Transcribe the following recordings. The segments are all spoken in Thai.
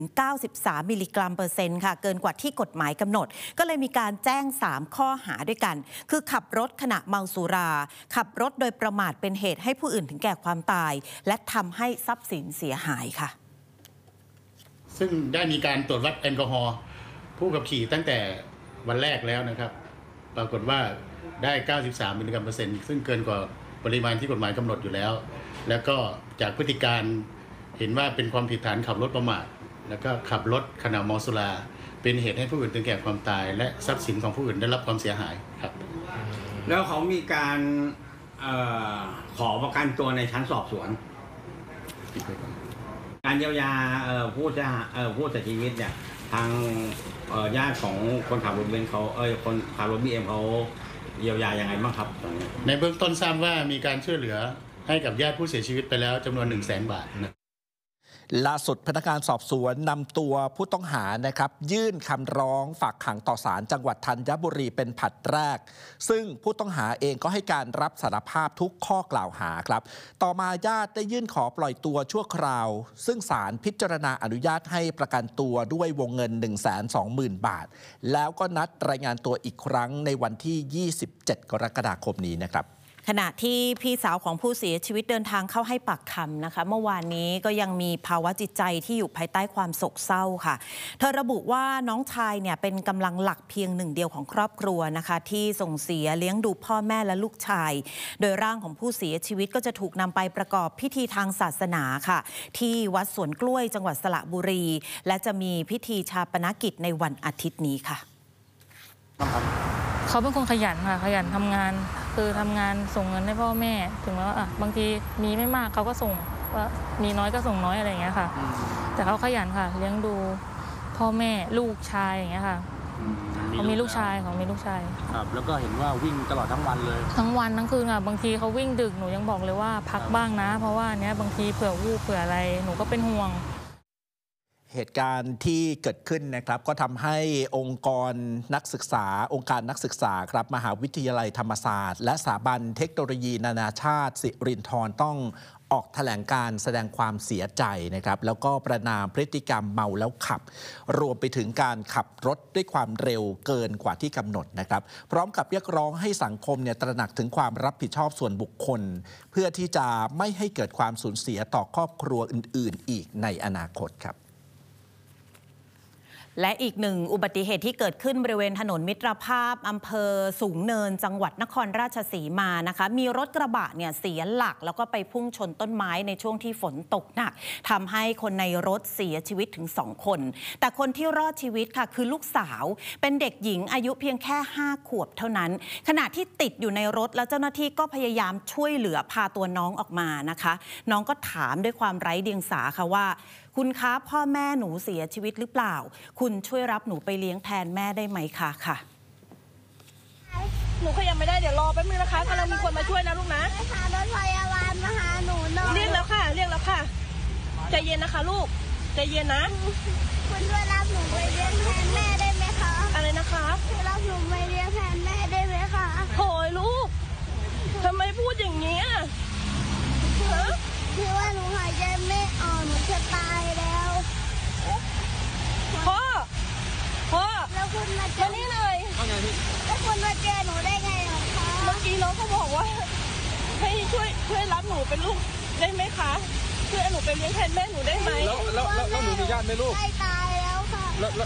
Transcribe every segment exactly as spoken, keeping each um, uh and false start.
เก้าสิบสาม มิลลิกรัมเปอร์เซ็นต์ค่ะเกินกว่าที่กฎหมายกำหนดก็เลยมีการแจ้งสามข้อหาด้วยกันคือขับรถขณะเมาสุราขับรถโดยประมาทเป็นเหตุให้ผู้อื่นถึงแก่ความตายและทำให้ทรัพย์สินเสียหายค่ะซึ่งได้มีการตรวจวัดแอลกอฮอล์ผู้ขับขี่ตั้งแต่วันแรกแล้วนะครับปรากฏว่าได้เก้าสิบสามมิลลิกรัมเปอร์เซ็นต์ซึ่งเกินกว่าปริมาณที่กฎหมายกำหนดอยู่แล้วแล้วก็จากพฤติการเห็นว่าเป็นความผิดฐานขับรถประมาทแล้วก็ขับรถขณะเมาสุราเป็นเหตุให้ผู้อื่นถึงแก่ความตายและทรัพย์สินของผู้อื่นได้รับความเสียหายครับแล้วเขามีการออขอประกันตัวในชั้นสอบสวนการเยียวยาผู้เสียหายผู้เสียชีวิตเนี่ยทางญาติของคนขับรถเบนซ์เขาเออคนขับรถบีเอ็มเขาเยียวยายังไงบ้างครับตอนนี้ในเบื้องต้นทราบว่ามีการช่วยเหลือให้กับญาติผู้เสียชีวิตไปแล้วจำนวน หนึ่งแสน บาทนะล่าสุดพนักงานสอบสวนนำตัวผู้ต้องหานะครับยื่นคำร้องฝากขังต่อศาลจังหวัดธัญบุรีเป็นผลัดแรกซึ่งผู้ต้องหาเองก็ให้การรับสารภาพทุกข้อกล่าวหาครับต่อมาญาติได้ยื่นขอปล่อยตัวชั่วคราวซึ่งศาลพิจารณาอนุญาตให้ประกันตัวด้วยวงเงิน หนึ่งแสนสองหมื่น บาทแล้วก็นัดรายงานตัวอีกครั้งในวันที่ยี่สิบเจ็ดกรกฎาคมนี้นะครับขณะที่พี่สาวของผู้เสียชีวิตเดินทางเข้าให้ปากคำนะคะเมื่อวานนี้ก็ยังมีภาวะจิตใจที่อยู่ภายใต้ความโศกเศร้าค่ะเธอระบุว่าน้องชายเนี่ยเป็นกำลังหลักเพียงหนึ่งเดียวของครอบครัวนะคะที่ส่งเสียเลี้ยงดูพ่อแม่และลูกชายโดยร่างของผู้เสียชีวิตก็จะถูกนำไปประกอบพิธีทางศาสนาค่ะที่วัดสวนกล้วยจังหวัดสระบุรีและจะมีพิธีชาปนกิจในวันอาทิตย์นี้ค่ะเขาเป็นคนขยันค่ะขยันทำงานคือทำงานส่งเงินให้พ่อแม่ถึงแม้ว่าบางทีมีไม่มากเขาก็ส่งว่ามีน้อยก็ส่งน้อยอะไรอย่างเงี้ยค่ะแต่เขาขยันค่ะเลี้ยงดูพ่อแม่ลูกชายอย่างเงี้ยค่ะเขามีลูกชายเขามีลูกชายครับแล้วก็เห็นว่าวิ่งตลอดทั้งวันเลยทั้งวันทั้งคืนค่ะบางทีเขาวิ่งดึกหนูยังบอกเลยว่าพักบ้างนะเพราะว่าเนี้ยบางทีเผื่อวูบเผื่ออะไรหนูก็เป็นห่วงเหตุการณ์ที่เกิดขึ้นนะครับก็ทำให้องค์กรนักศึกษาองค์การนักศึกษาครับมหาวิทยาลัยธรรมศาสตร์และสถาบันเทคโนโลยีนานาชาติสิรินธรต้องออกแถลงการแสดงความเสียใจนะครับแล้วก็ประณามพฤติกรรมเมาแล้วขับรวมไปถึงการขับรถด้วยความเร็วเกินกว่าที่กำหนดนะครับพร้อมกับเรียกร้องให้สังคมเนี่ยตระหนักถึงความรับผิดชอบส่วนบุคคลเพื่อที่จะไม่ให้เกิดความสูญเสียต่อครอบครัวอื่นๆอีกในอนาคตครับและอีกหนึ่งอุบัติเหตุที่เกิดขึ้นบริเวณถนนมิตรภาพอำเภอสูงเนินจังหวัดนครราชสีมานะคะมีรถกระบะเนี่ยเสียหลักแล้วก็ไปพุ่งชนต้นไม้ในช่วงที่ฝนตกหนักทำให้คนในรถเสียชีวิตถึงสองคนแต่คนที่รอดชีวิตค่ะคือลูกสาวเป็นเด็กหญิงอายุเพียงแค่ห้าขวบเท่านั้นขณะที่ติดอยู่ในรถแล้วเจ้าหน้าที่ก็พยายามช่วยเหลือพาตัวน้องออกมานะคะน้องก็ถามด้วยความไร้เดียงสาค่ะว่าคุณคะพ่อแม่หนูเสียชีวิตหรือเปล่าคุณช่วยรับหนูไปเลี้ยงแทนแม่ได้ไหมคะค่ะหนูขยับไม่ได้เดี๋ยวรอแป๊บนึงนะคะกำลังมีคนมาช่วยนะลูกนะหารถพยาบาลมาหาหนูหน่อยเรียกแล้วค่ะเรียกแล้วค่ะใจเย็นนะคะลูกใจเย็นนะคุณช่วยรับหนูไปเลี้ยงแทนแม่ได้ไหมคะอะไรนะคะช่วยรับหนูไปเลี้ยงแทนแม่ได้ไหมคะโถ่ลูกทำไมพูดอย่างนี้คือว่าหนูหายใจไม่ออกหนูจะตายแล้วพ่อพ่อแล้วคุณมาเจอนี่เลยแล้วคุณมาเจอหนูได้ไงคะเมื่อกี้น้องเขาบอกว่าให้ช่วยช่วยรับหนูเป็นลูกได้ไหมคะช่วยหนูไปเลี้ยงแทนแม่หนูได้ไหมแล้วแล้วแล้วหนูมีญาติไหมลูกใกล้ตายแล้วค่ะ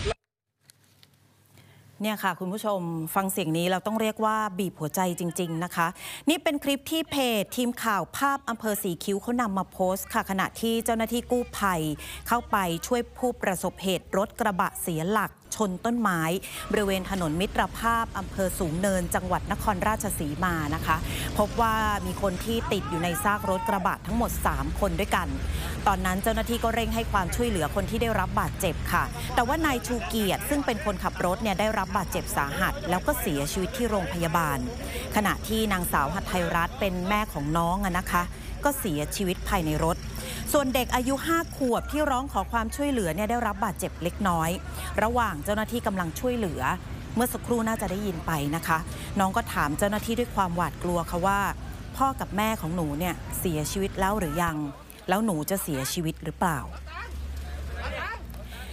เนี่ยค่ะคุณผู้ชมฟังเสียงนี้เราต้องเรียกว่าบีบหัวใจจริงๆนะคะนี่เป็นคลิปที่เพจทีมข่าวภาพอำเภอสีคิ้วเขานำมาโพสต์ค่ะขณะที่เจ้าหน้าที่กู้ภัยเข้าไปช่วยผู้ประสบเหตุรถกระบะเสียหลักชนต้นไม้บริเวณถนนมิตรภาพอำเภอสูงเนินจังหวัดนครราชสีมานะคะพบว่ามีคนที่ติดอยู่ในซากรถกระบะทั้งหมดสามคนด้วยกันตอนนั้นเจ้าหน้าที่ก็เร่งให้ความช่วยเหลือคนที่ได้รับบาดเจ็บค่ะแต่ว่านายชูเกียรติซึ่งเป็นคนขับรถเนี่ยได้รับบาดเจ็บสาหัสแล้วก็เสียชีวิตที่โรงพยาบาลขณะที่นางสาวหัทไทยรัตน์เป็นแม่ของน้องนะคะก็เสียชีวิตภายในรถส่วนเด็กอายุห้าขวบที่ร้องขอความช่วยเหลือเนี่ยได้รับบาดเจ็บเล็กน้อยระหว่างเจ้าหน้าที่กำลังช่วยเหลือเมื่อสักครู่น่าจะได้ยินไปนะคะน้องก็ถามเจ้าหน้าที่ด้วยความหวาดกลัวค่ะว่าพ่อกับแม่ของหนูเนี่ยเสียชีวิตแล้วหรือยังแล้วหนูจะเสียชีวิตหรือเปล่า